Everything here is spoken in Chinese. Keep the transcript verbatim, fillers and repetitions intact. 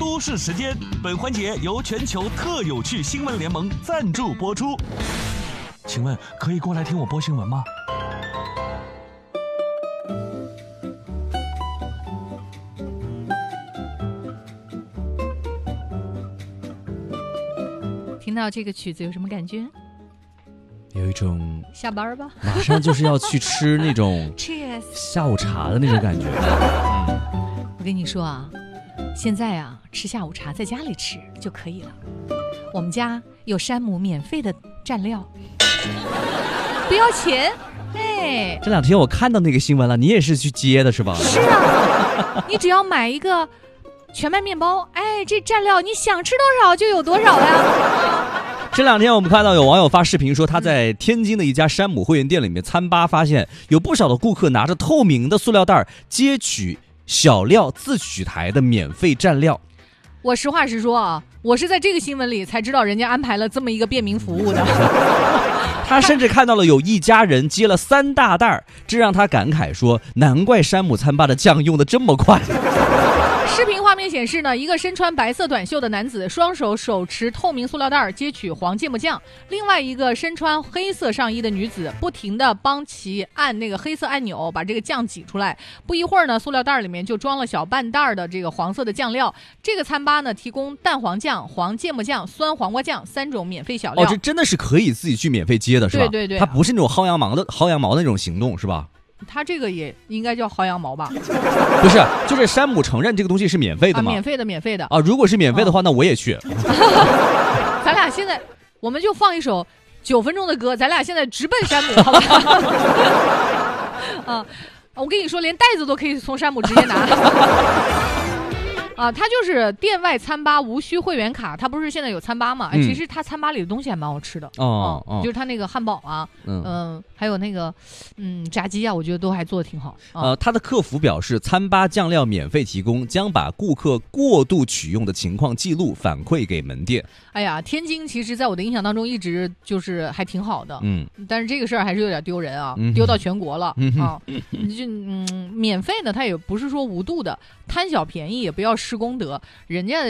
都市时间，本环节由全球特有趣新闻联盟赞助播出。请问可以过来听我播新闻吗？ 听到这个曲子有什么感觉？ 有一种下班吧， 马上就是要去吃那种 Cheers 下午茶的那种感觉。嗯， 我跟你说啊，现在啊吃下午茶在家里吃就可以了。我们家有山姆免费的蘸料，不要钱。哎， 这两天我看到那个新闻了，你也是去接的是吧？ 是啊，你只要买一个全麦面包，哎，这蘸料你想吃多少就有多少呀。 这两天我们看到有网友发视频说，他在天津的一家山姆会员店里面餐吧发现有不少的顾客拿着透明的塑料袋接取小料自取台的免费蘸料。 我实话实说啊，我是在这个新闻里才知道人家安排了这么一个便民服务的。 他甚至看到了有一家人接了三大袋，这让他感慨说，难怪山姆餐吧的酱用的这么快。 视频画面显示呢，一个身穿白色短袖的男子双手手持透明塑料袋接取黄芥末酱，另外一个身穿黑色上衣的女子不停地帮其按那个黑色按钮，把这个酱挤出来。不一会儿呢，塑料袋里面就装了小半袋的这个黄色的酱料。这个餐吧呢，提供蛋黄酱、黄芥末酱、酸黄瓜酱三种免费小料。 哦，这真的是可以自己去免费接的是吧？ 对对对， 它不是那种薅羊毛的薅羊毛的那种行动是吧？ 他这个也应该叫薅羊毛吧？ 不是，就是山姆承认这个东西是免费的吗？ 啊、免费的，免费的啊！ 如果是免费的话，哦、那我也去。 咱俩现在，我们就放一首九分钟的歌，咱俩现在直奔山姆，好吧？啊，我跟你说，连袋子都可以从山姆直接拿。啊，它就是店外餐吧无需会员卡，它不是现在有餐吧嘛？嗯、其实它餐吧里的东西还蛮好吃的哦、嗯嗯，就是它那个汉堡啊，嗯、呃，还有那个嗯炸鸡啊，我觉得都还做得挺好。 呃，嗯、他的客服表示，餐吧酱料免费提供，将把顾客过度取用的情况记录反馈给门店。 哎呀，天津其实在我的印象当中一直就是还挺好的，嗯，但是这个事儿还是有点丢人啊，嗯、丢到全国了、嗯、啊，就嗯免费的，它也不是说无度的，贪小便宜也不要失公德，人家